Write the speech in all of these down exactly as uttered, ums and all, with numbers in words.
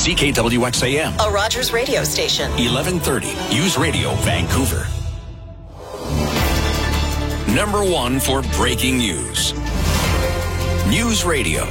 C K W X A M, a Rogers radio station. eleven thirty News Radio, Vancouver. Number one for breaking news. News Radio.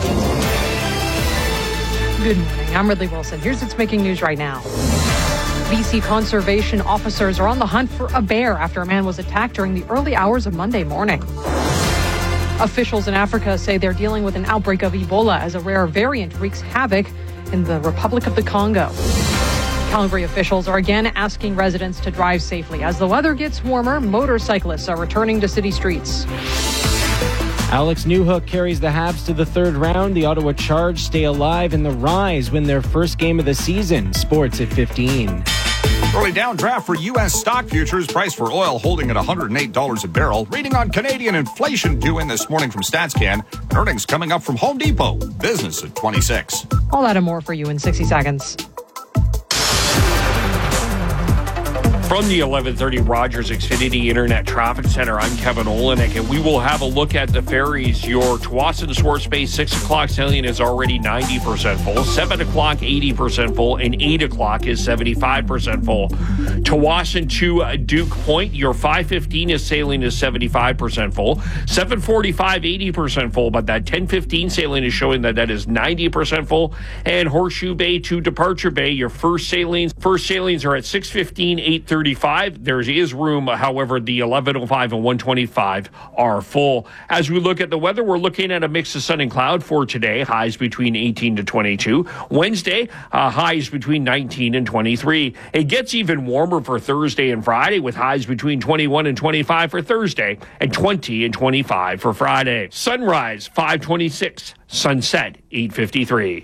Good morning. I'm Ridley Wilson. Here's what's making news right now. B C conservation officers are on the hunt for a bear after a man was attacked during the early hours of Monday morning. Officials in Africa say they're dealing with an outbreak of Ebola as a rare variant wreaks havoc in the Republic of the Congo. Calgary officials are again asking residents to drive safely. As the weather gets warmer, motorcyclists are returning to city streets. Alex Newhook carries the Habs to the third round. The Ottawa Charge stay alive, and the Rise win their first game of the season. Sports at fifteen. Early downdraft for U S stock futures. Price for oil holding at one hundred eight dollars a barrel. Reading on Canadian inflation due in this morning from StatsCan. Earnings coming up from Home Depot. Business at twenty-six. All that and more for you in sixty seconds. From the eleven thirty Rogers Xfinity Internet Traffic Center, I'm Kevin Olenek, and we will have a look at the ferries. Your Tsawwassen to Swartz Bay six o'clock sailing is already ninety percent full, seven o'clock eighty percent full, and eight o'clock is seventy-five percent full. Tsawwassen to Duke Point, your five fifteen is sailing is seventy-five percent full, seven forty-five eighty percent full, but that ten fifteen sailing is showing that that is ninety percent full. And Horseshoe Bay to Departure Bay, your first sailings, first sailings are at six fifteen, eight thirty. There is room, however, the eleven oh five and one twenty-five are full. As we look at the weather, we're looking at a mix of sun and cloud for today, highs between eighteen to twenty-two. Wednesday, uh, highs between nineteen and twenty-three. It gets even warmer for Thursday and Friday, with highs between twenty-one and twenty-five for Thursday and twenty and twenty-five for Friday. Sunrise, five twenty-six. Sunset, eight fifty-three.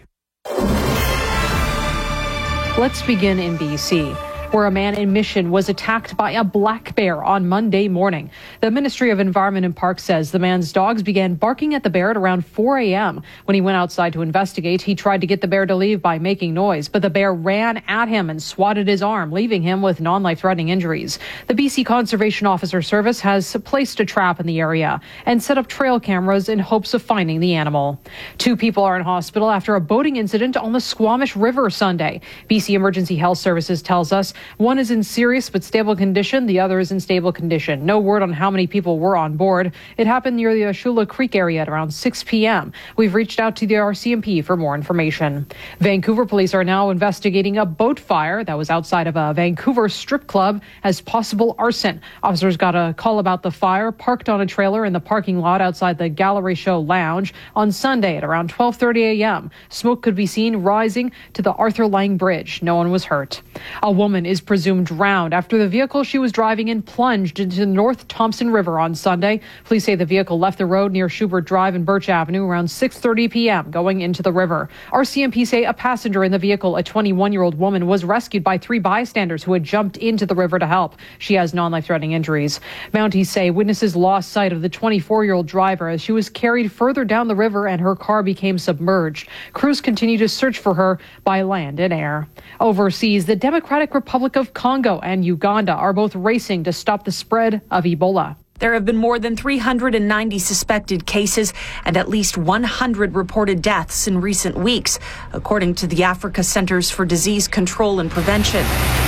Let's begin in B C, where a man in Mission was attacked by a black bear on Monday morning. The Ministry of Environment and Parks says the man's dogs began barking at the bear at around four a.m. When he went outside to investigate, he tried to get the bear to leave by making noise, but the bear ran at him and swatted his arm, leaving him with non-life-threatening injuries. The B C Conservation Officer Service has placed a trap in the area and set up trail cameras in hopes of finding the animal. Two people are in hospital after a boating incident on the Squamish River Sunday. B C Emergency Health Services tells us one is in serious but stable condition. The other is in stable condition. No word on how many people were on board. It happened near the Ashula Creek area at around six p.m. We've reached out to the R C M P for more information. Vancouver police are now investigating a boat fire that was outside of a Vancouver strip club as possible arson. Officers got a call about the fire parked on a trailer in the parking lot outside the Gallery Show Lounge on Sunday at around twelve thirty a.m. Smoke could be seen rising to the Arthur Lang Bridge. No one was hurt. A woman is presumed drowned after the vehicle she was driving in plunged into the North Thompson River on Sunday. Police say the vehicle left the road near Schubert Drive and Birch Avenue around six thirty p.m. going into the river. R C M P say a passenger in the vehicle, a twenty-one-year-old woman, was rescued by three bystanders who had jumped into the river to help. She has non-life-threatening injuries. Mounties say witnesses lost sight of the twenty-four-year-old driver as she was carried further down the river and her car became submerged. Crews continue to search for her by land and air. Overseas, the Democratic Republic of Congo and Uganda are both racing to stop the spread of Ebola. There have been more than three hundred ninety suspected cases and at least one hundred reported deaths in recent weeks, according to the Africa Centers for Disease Control and Prevention.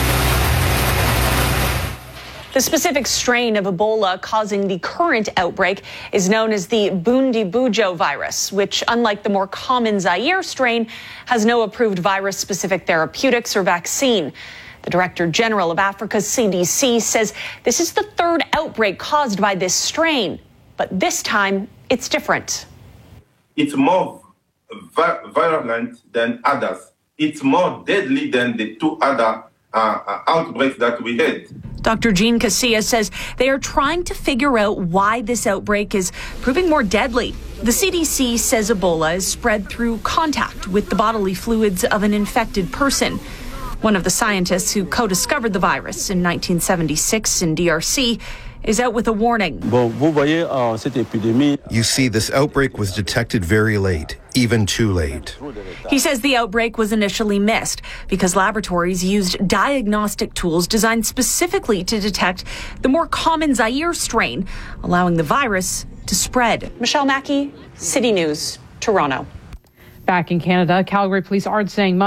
The specific strain of Ebola causing the current outbreak is known as the Bundibugyo virus, which, unlike the more common Zaire strain, has no approved virus-specific therapeutics or vaccine. The Director General of Africa's C D C says this is the third outbreak caused by this strain, but this time it's different. It's more vi- virulent than others. It's more deadly than the two other uh, outbreaks that we had. Doctor Jean Casilla says they are trying to figure out why this outbreak is proving more deadly. The C D C says Ebola is spread through contact with the bodily fluids of an infected person. One of the scientists who co-discovered the virus in nineteen seventy-six in D R C is out with a warning. You see, this outbreak was detected very late, even too late. He says the outbreak was initially missed because laboratories used diagnostic tools designed specifically to detect the more common Zaire strain, allowing the virus to spread. Michelle Mackey, City News, Toronto. Back in Canada, Calgary police aren't saying much